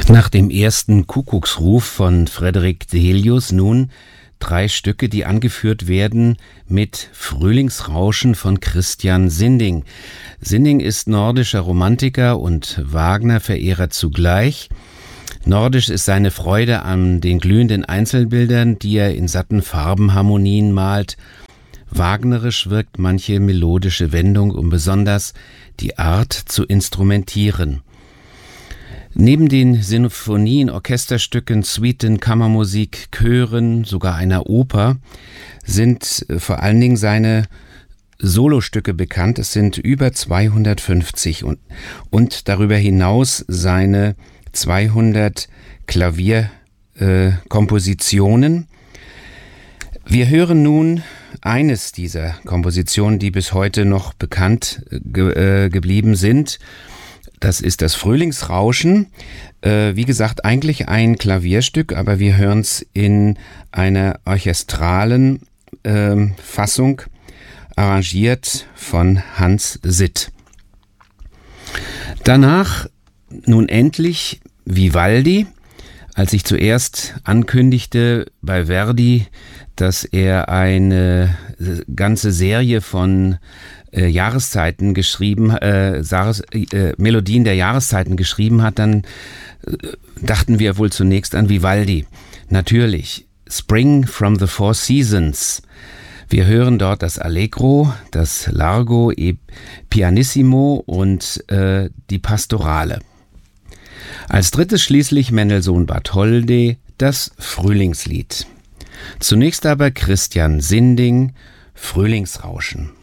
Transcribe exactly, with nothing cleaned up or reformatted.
Nach dem ersten Kuckucksruf von Frederik Delius nun drei Stücke, die angeführt werden mit Frühlingsrauschen von Christian Sinding. Sinding ist nordischer Romantiker und Wagner-Verehrer zugleich. Nordisch ist seine Freude an den glühenden Einzelbildern, die er in satten Farbenharmonien malt. Wagnerisch wirkt manche melodische Wendung, um besonders die Art zu instrumentieren. Neben den Sinfonien, Orchesterstücken, Suiten, Kammermusik, Chören, sogar einer Oper sind vor allen Dingen seine Solostücke bekannt. Es sind über zweihundertfünfzig und, und darüber hinaus seine zweihundert Klavierkompositionen. Äh, Wir hören nun eines dieser Kompositionen, die bis heute noch bekannt ge- äh, geblieben sind. Das ist das Frühlingsrauschen. Äh, wie gesagt, eigentlich ein Klavierstück, aber wir hören es in einer orchestralen äh, Fassung, arrangiert von Hans Sitt. Danach nun endlich Vivaldi. Als ich zuerst ankündigte bei Verdi, dass er eine ganze Serie von äh, Jahreszeiten geschrieben, äh, Jahres, äh, Melodien der Jahreszeiten geschrieben hat, dann äh, dachten wir wohl zunächst an Vivaldi. Natürlich, Spring from the Four Seasons. Wir hören dort das Allegro, das Largo e Pianissimo und äh, die Pastorale. Als drittes schließlich Mendelssohn Bartholdy, das Frühlingslied. Zunächst aber Christian Sinding, Frühlingsrauschen.